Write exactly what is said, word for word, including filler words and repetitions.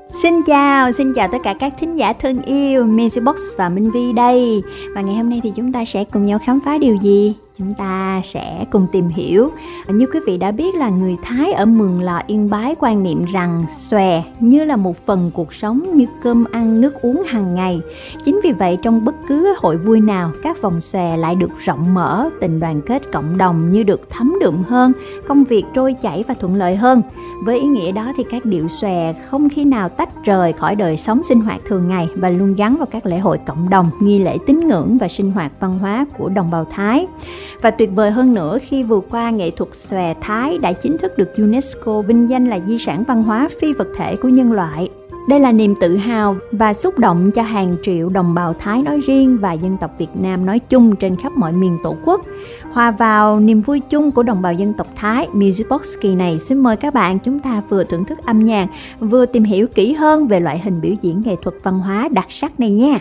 Xin chào, xin chào tất cả các thính giả thân yêu, Music Box và Minh Vi đây. Và ngày hôm nay thì chúng ta sẽ cùng nhau khám phá điều gì? Chúng ta sẽ cùng tìm hiểu. Như quý vị đã biết là người Thái ở Mường Lò, Yên Bái quan niệm rằng xòe như là một phần cuộc sống, như cơm ăn nước uống hàng ngày. Chính vì vậy trong bất cứ hội vui nào, các vòng xòe lại được rộng mở, tình đoàn kết cộng đồng như được thấm đượm hơn, công việc trôi chảy và thuận lợi hơn. Với ý nghĩa đó thì các điệu xòe không khi nào tách rời khỏi đời sống sinh hoạt thường ngày và luôn gắn vào các lễ hội cộng đồng, nghi lễ tín ngưỡng và sinh hoạt văn hóa của đồng bào Thái. Và tuyệt vời hơn nữa khi vừa qua nghệ thuật xòe Thái đã chính thức được UNESCO vinh danh là di sản văn hóa phi vật thể của nhân loại. Đây là niềm tự hào và xúc động cho hàng triệu đồng bào Thái nói riêng và dân tộc Việt Nam nói chung trên khắp mọi miền Tổ quốc. Hòa vào niềm vui chung của đồng bào dân tộc Thái, Music Box kỳ này xin mời các bạn chúng ta vừa thưởng thức âm nhạc, vừa tìm hiểu kỹ hơn về loại hình biểu diễn nghệ thuật văn hóa đặc sắc này nha.